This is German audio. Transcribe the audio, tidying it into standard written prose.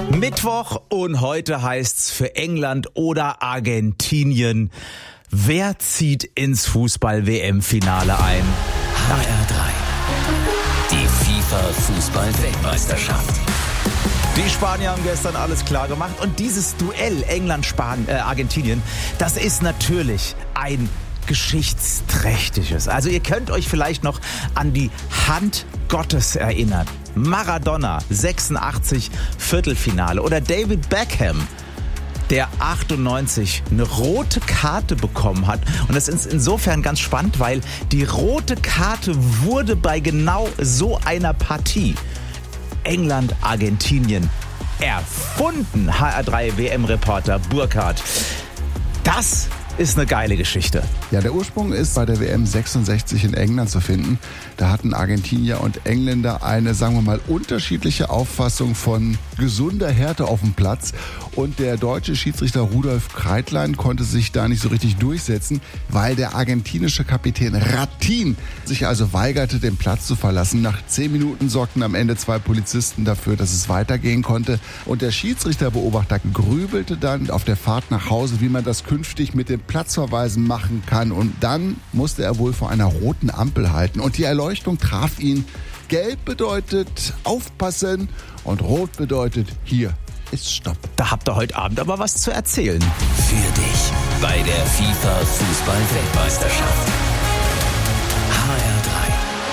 Mittwoch und heute heißt's für England oder Argentinien. Wer zieht ins Fußball-WM-Finale ein? HR3. Die FIFA-Fußball-Weltmeisterschaft. Die Spanier haben gestern alles klar gemacht und dieses Duell England-Argentinien, das ist natürlich ein geschichtsträchtiges. Also ihr könnt euch vielleicht noch an die Hand Gottes erinnern. Maradona, 86, Viertelfinale. Oder David Beckham, der 98 eine rote Karte bekommen hat. Und das ist insofern ganz spannend, weil die rote Karte wurde bei genau so einer Partie England-Argentinien erfunden. HR3 WM-Reporter Burkhardt. Das ist eine geile Geschichte. Ja, der Ursprung ist bei der WM 66 in England zu finden. Da hatten Argentinier und Engländer eine, sagen wir mal, unterschiedliche Auffassung von gesunder Härte auf dem Platz. Und der deutsche Schiedsrichter Rudolf Kreitlein konnte sich da nicht so richtig durchsetzen, weil der argentinische Kapitän Ratin sich also weigerte, den Platz zu verlassen. Nach 10 Minuten sorgten am Ende 2 Polizisten dafür, dass es weitergehen konnte. Und der Schiedsrichterbeobachter grübelte dann auf der Fahrt nach Hause, wie man das künftig mit den Platzverweisen machen kann. Und dann musste er wohl vor einer roten Ampel halten. Und die Erleuchtung traf ihn. Gelb bedeutet aufpassen und rot bedeutet hier ist Stopp. Da habt ihr heute Abend aber was zu erzählen. Für dich bei der FIFA-Fußball-Weltmeisterschaft.